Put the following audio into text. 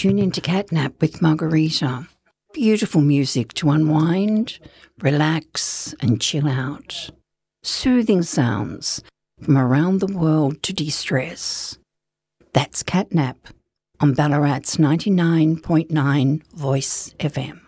Tune into Catnap with Margarita. Beautiful music to unwind, relax and chill out. Soothing sounds from around the world to de-stress. That's Catnap on Ballarat's 99.9 Voice FM.